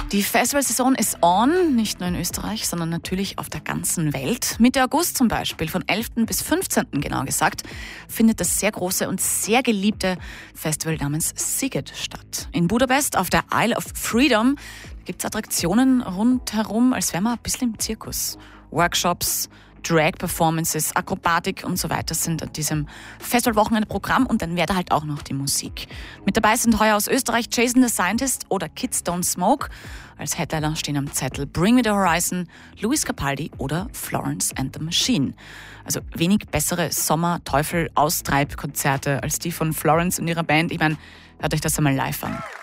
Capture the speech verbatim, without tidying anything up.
Die Festivalsaison ist on, nicht nur in Österreich, sondern natürlich auf der ganzen Welt. Mitte August zum Beispiel, von elften bis fünfzehnten genau gesagt, findet das sehr große und sehr geliebte Festival namens Sziget statt. In Budapest auf der Isle of Freedom gibt es Attraktionen rundherum, als wäre man ein bisschen im Zirkus. Workshops, Drag-Performances, Akrobatik und so weiter sind an diesem Festivalwochenende Programm und dann wäre da halt auch noch die Musik. Mit dabei sind heuer aus Österreich Jason the Scientist oder Kids Don't Smoke. Als Headliner stehen am Zettel Bring Me the Horizon, Luis Capaldi oder Florence and the Machine. Also wenig bessere Sommer-Teufel-Austreib-Konzerte als die von Florence und ihrer Band. Ich meine, hört euch das einmal live an.